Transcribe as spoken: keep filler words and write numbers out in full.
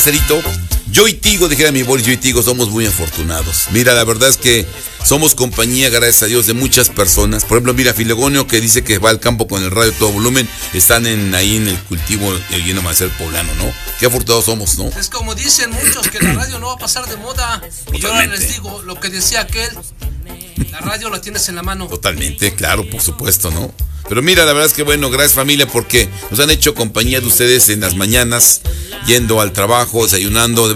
Cerito, yo y Tigo, dijera mi Boris, yo y Tigo somos muy afortunados. Mira, la verdad es que somos compañía, gracias a Dios, de muchas personas. Por ejemplo, mira, Filegonio, que dice que va al campo con el radio a todo volumen, están en, ahí en el cultivo el lleno de ser poblano, ¿no? Qué afortunados somos, ¿no? Es como dicen muchos, que la radio no va a pasar de moda. Y yo ahora les digo lo que decía aquel, la radio la tienes en la mano. Totalmente, claro, por supuesto, ¿no? Pero mira, la verdad es que bueno, gracias familia, porque nos han hecho compañía de ustedes en las mañanas, yendo al trabajo, desayunando.